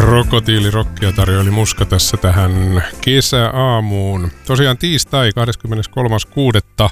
Krokotiilirokkia tarjoili Muska tässä tähän kesäaamuun. Tosiaan tiistai 23.6.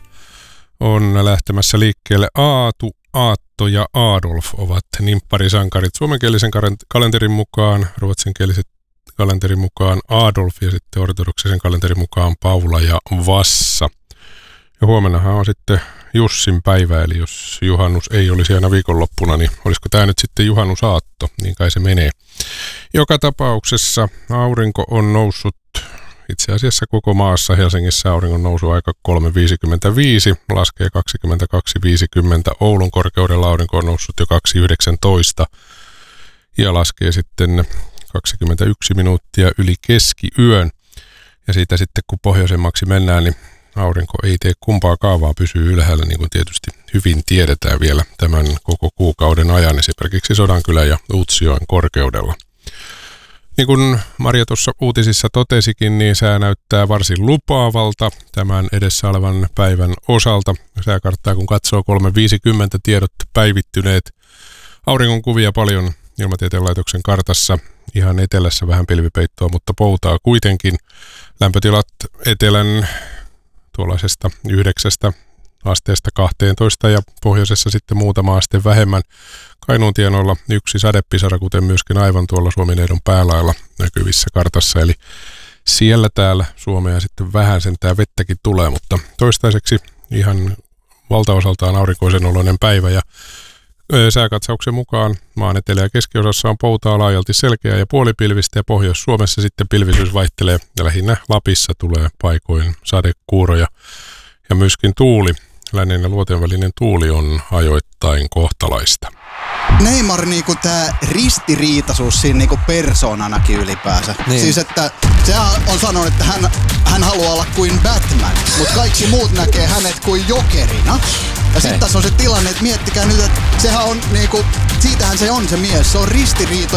on lähtemässä liikkeelle Aatu, Aatto ja Adolf ovat nimpparisankarit suomenkielisen kalenterin mukaan, ruotsinkielisen kalenterin mukaan Adolf ja sitten ortodoksisen kalenterin mukaan Paula ja Vassa. Ja huomennahan on sitten Jussin päivä, eli jos juhannus ei olisi aina viikonloppuna, niin olisiko tämä nyt sitten juhannusaatto, niin kai se menee. Joka tapauksessa aurinko on noussut itse asiassa koko maassa. Helsingissä auringon nousu aika 3.55, laskee 22.50. Oulun korkeudella aurinko on noussut jo 2.19 ja laskee sitten 21 minuuttia yli keskiyön. Ja siitä sitten kun pohjoisemmaksi mennään, niin aurinko ei tee kumpaa kaavaa, pysyy ylhäällä, niin kuin tietysti hyvin tiedetään vielä tämän koko kuukauden ajan, esimerkiksi Sodankylän ja Utsjoen korkeudella. Niin kuin Marja tuossa uutisissa totesikin, niin sää näyttää varsin lupaavalta tämän edessä olevan päivän osalta. Sääkarttaa kun katsoo 3.50 tiedot päivittyneet. Auringonkuvia paljon Ilmatieteen laitoksen kartassa. Ihan etelässä vähän pilvipeittoa, mutta poutaa kuitenkin. Lämpötilat etelän tuollaisesta 9 asteesta 12 ja pohjoisessa sitten muutama aste vähemmän. Kainuun tienoilla yksi sadepisara, kuten myöskin aivan tuolla Suomineidon päälailla näkyvissä kartassa. Eli siellä täällä Suomea sitten vähän sentään vettäkin tulee, mutta toistaiseksi ihan valtaosaltaan aurinkoisen oloinen päivä. Ja sääkatsauksen mukaan maan etelä- ja keskiosassa on poutaa laajalti selkeää ja puolipilvistä ja Pohjois-Suomessa sitten pilvisyys vaihtelee ja lähinnä Lapissa tulee paikoin sadekuuroja ja myöskin tuuli. Lännen ja luoteen välinen tuuli on ajoittain kohtalaista. Neymar niinku tää ristiriitaisuus siinä niinku persoonanakin ylipäänsä. Niin. Siis että se on sanonut, että hän haluaa olla kuin Batman, mutta kaikki muut näkee hänet kuin jokerina. Ja sitten tässä on se tilanne, että miettikää nyt, että sehän on niinku, siitähän se on se mies, se on ristiriitoja